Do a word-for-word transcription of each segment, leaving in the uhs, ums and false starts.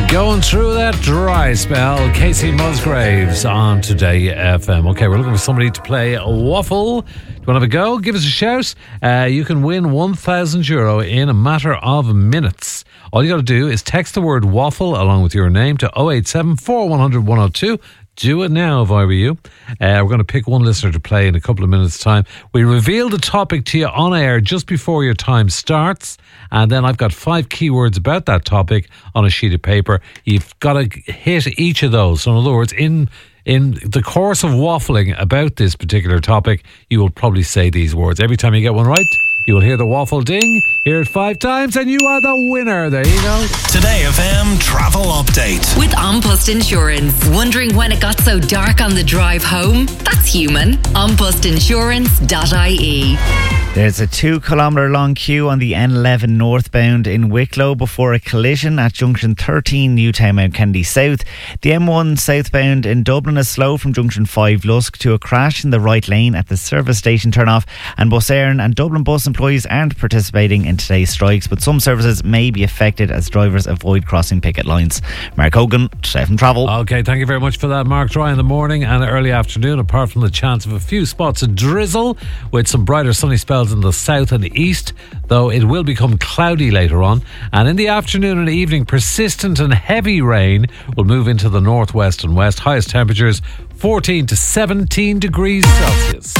Going through that dry spell, Casey Musgraves on Today F M. Okay, we're looking for somebody to play a waffle. Do you want to have a go? Give us a shout. Uh, you can win one thousand euro in a matter of minutes. All you got to do is text the word waffle along with your name to oh eight seven, four one hundred, one oh two. Do it now if I were you. Uh, we're going to pick one listener to play in a couple of minutes' time. We reveal the topic to you on air just before your time starts. And then I've got five keywords about that topic on a sheet of paper. You've got to hit each of those. So in other words, in in the course of waffling about this particular topic, you will probably say these words. Every time you get one right, you will hear the waffle ding, hear it five times, and you are the winner. There you go. Today F M Travel Update. With An Post Insurance. Wondering when it got so dark on the drive home? That's human. an post insurance dot I E. There's a two kilometre long queue on the N eleven northbound in Wicklow before a collision at junction thirteen Newtown Mount Kennedy South. The M one southbound in Dublin is slow from junction five Lusk to a crash in the right lane at the service station turnoff, and Bus Éireann and Dublin bus employees aren't participating in today's strikes, but some services may be affected as drivers avoid crossing picket lines. Mark Hogan, Stephen Travel. Okay, thank you very much for that, Mark. Dry in the morning and early afternoon, apart from the chance of a few spots of drizzle with some brighter sunny spells in the south and the east, though it will become cloudy later on. And in the afternoon and evening, persistent and heavy rain will move into the northwest and west. Highest temperatures fourteen to seventeen degrees Celsius.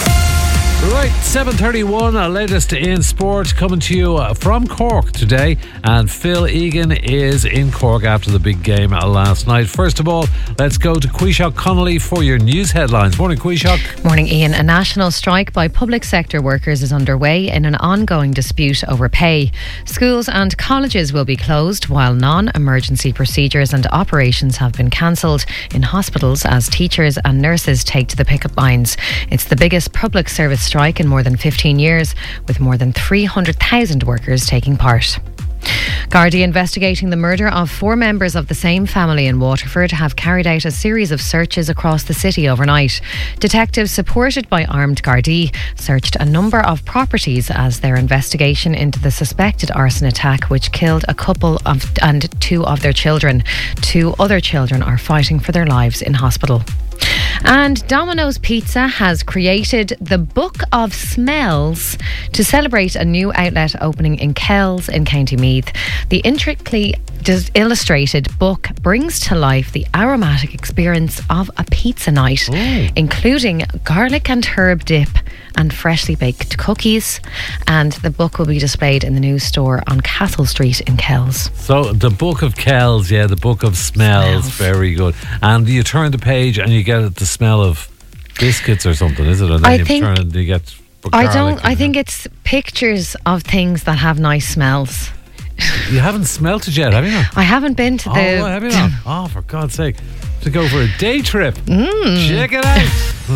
Right, seven thirty-one, our latest in sport coming to you from Cork today, and Phil Egan is in Cork after the big game last night. First of all, let's go to Quishok Connolly for your news headlines. Morning, Quishok. Morning, Ian. A national strike by public sector workers is underway in an ongoing dispute over pay. Schools and colleges will be closed while non-emergency procedures and operations have been cancelled in hospitals as teachers and nurses take to the picket lines. It's the biggest public service strike in more than fifteen years, with more than three hundred thousand workers taking part. Gardaí investigating the murder of four members of the same family in Waterford have carried out a series of searches across the city overnight. Detectives supported by armed Gardaí searched a number of properties as their investigation into the suspected arson attack which killed a couple of, and two of their children. Two other children are fighting for their lives in hospital. And Domino's Pizza has created the Book of Smells to celebrate a new outlet opening in Kells in County Meath. The intricately illustrated book brings to life the aromatic experience of a pizza night, Ooh. including garlic and herb dip and freshly baked cookies. And the book will be displayed in the new store on Castle Street in Kells. So the Book of Kells, yeah, the Book of Smells, smells. Very good. And you turn the page and you get the smell of biscuits or something, is it? And then I you think turn and you get I don't I think it's pictures of things that have nice smells. You haven't smelt it yet, have you not? I haven't been to oh, the have you not? Oh, for God's sake. To go for a day trip. Mm. Check it out.